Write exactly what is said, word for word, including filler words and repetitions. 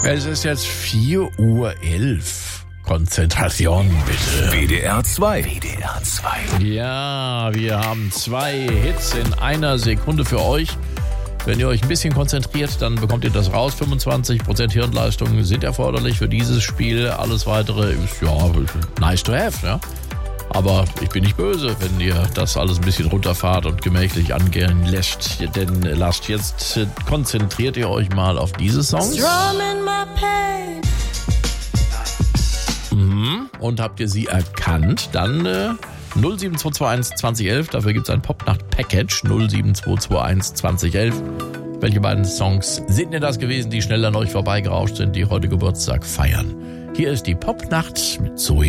Es ist jetzt vier Uhr elf. Konzentration bitte. W D R zwei. W D R zwei. Ja, wir haben zwei Hits in einer Sekunde für euch. Wenn ihr euch ein bisschen konzentriert, dann bekommt ihr das raus. fünfundzwanzig Prozent Hirnleistung sind erforderlich für dieses Spiel. Alles weitere ist ja nice to have, ja. Aber ich bin nicht böse, wenn ihr das alles ein bisschen runterfahrt und gemächlich angehen lässt. Denn lasst jetzt konzentriert ihr euch mal auf diese Songs. Mhm. Und habt ihr sie erkannt, dann äh, null sieben zwei zwei eins zwanzig elf. Dafür gibt es ein Popnacht-Package. null sieben zwei zwei eins zwanzig elf. Welche beiden Songs sind denn das gewesen, die schnell an euch vorbeigerauscht sind, die heute Geburtstag feiern? Hier ist die Popnacht mit Zoe